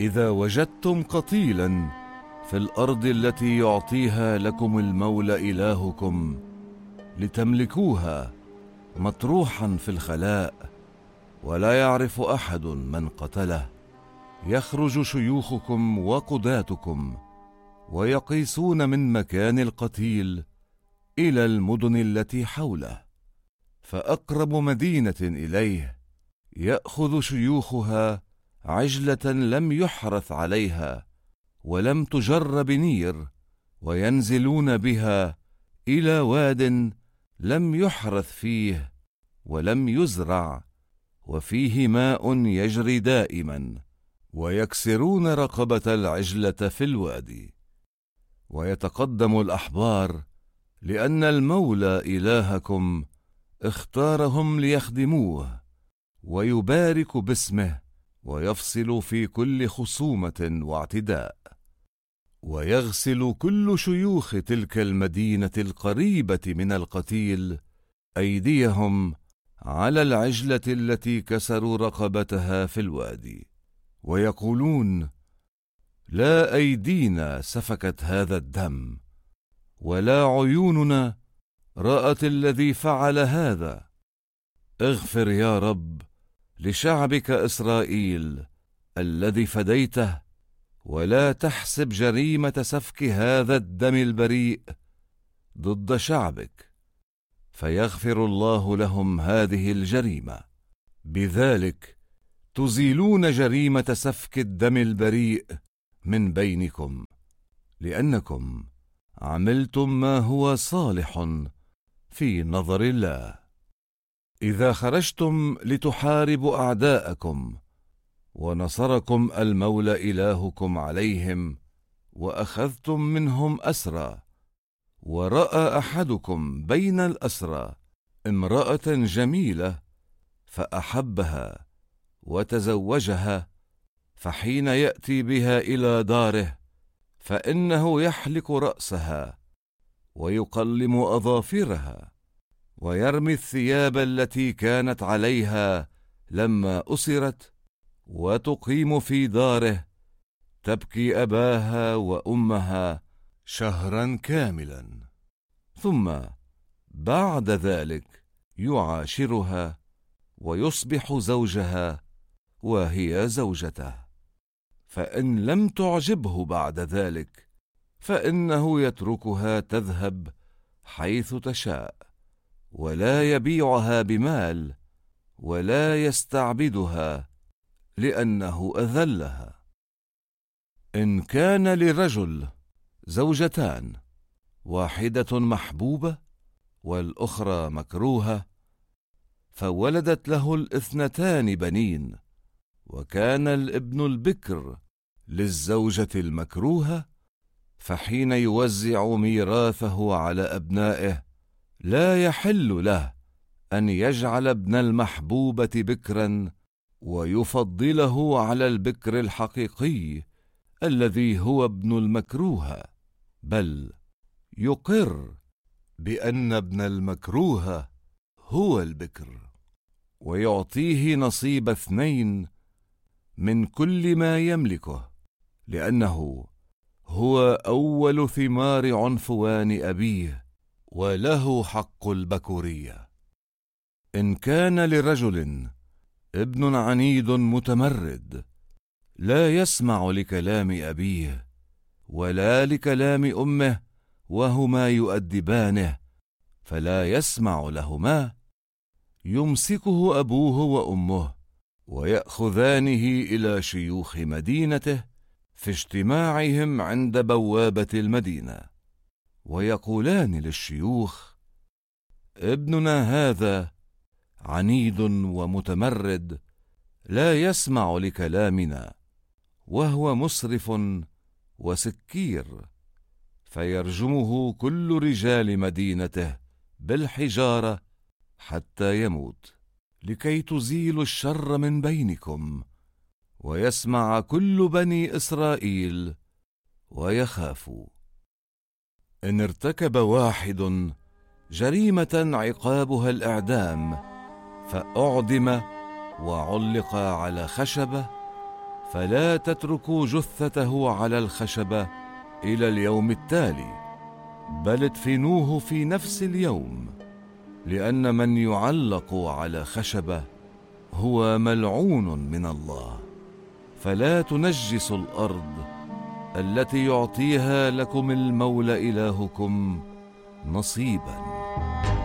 إذا وجدتم قتيلا في الأرض التي يعطيها لكم المولى إلهكم لتملكوها مطروحا في الخلاء ولا يعرف أحد من قتله، يخرج شيوخكم وقضاتكم ويقيسون من مكان القتيل إلى المدن التي حوله، فأقرب مدينة إليه يأخذ شيوخها عجلة لم يحرث عليها ولم تجر بنير، وينزلون بها إلى واد لم يحرث فيه ولم يزرع وفيه ماء يجري دائما، ويكسرون رقبة العجلة في الوادي. ويتقدم الأحبار لأن المولى إلهكم اختارهم ليخدموه، ويبارك باسمه ويفصل في كل خصومة واعتداء. ويغسل كل شيوخ تلك المدينة القريبة من القتيل أيديهم على العجلة التي كسروا رقبتها في الوادي، ويقولون: لا أيدينا سفكت هذا الدم، ولا عيوننا رأت الذي فعل هذا. اغفر يا رب لشعبك إسرائيل الذي فديته، ولا تحسب جريمة سفك هذا الدم البريء ضد شعبك، فيغفر الله لهم هذه الجريمة. بذلك تزيلون جريمة سفك الدم البريء من بينكم، لأنكم عملتم ما هو صالح في نظر الله. إذا خرجتم لتحاربوا أعداءكم ونصركم المولى إلهكم عليهم، وأخذتم منهم أسرى، ورأى أحدكم بين الأسرى امرأة جميلة فأحبها وتزوجها، فحين يأتي بها إلى داره فإنه يحلق رأسها ويقلم أظافرها ويرمي الثياب التي كانت عليها لما أسرت، وتقيم في داره تبكي أباها وأمها شهرا كاملا، ثم بعد ذلك يعاشرها ويصبح زوجها وهي زوجته. فإن لم تعجبه بعد ذلك فإنه يتركها تذهب حيث تشاء، ولا يبيعها بمال ولا يستعبدها لأنه أذلها. إن كان لرجل زوجتان، واحدة محبوبة والأخرى مكروهة، فولدت له الاثنتان بنين، وكان الابن البكر للزوجة المكروهة، فحين يوزع ميراثه على أبنائه لا يحل له أن يجعل ابن المحبوبة بكرا ويفضله على البكر الحقيقي الذي هو ابن المكروهة، بل يقر بأن ابن المكروهة هو البكر، ويعطيه نصيب 2 من كل ما يملكه، لأنه هو أول ثمار عنفوان أبيه وله حق البكورية. إن كان لرجل ابن عنيد متمرد لا يسمع لكلام أبيه ولا لكلام أمه وهما يؤدبانه فلا يسمع لهما، يمسكه أبوه وأمه ويأخذانه إلى شيوخ مدينته في اجتماعهم عند بوابة المدينة، ويقولان للشيوخ: ابننا هذا عنيد ومتمرد لا يسمع لكلامنا، وهو مسرف وسكير، فيرجمه كل رجال مدينته بالحجارة حتى يموت، لكي تزيلوا الشر من بينكم، ويسمع كل بني إسرائيل ويخافوا. إن ارتكب واحد جريمة عقابها الإعدام فأعدم وعلق على خشبة، فلا تتركوا جثته على الخشبة إلى اليوم التالي، بل ادفنوه في نفس اليوم، لأن من يعلق على خشبة هو ملعون من الله. فلا تنجسوا الأرض التي يعطيها لكم المولى إلهكم نصيباً.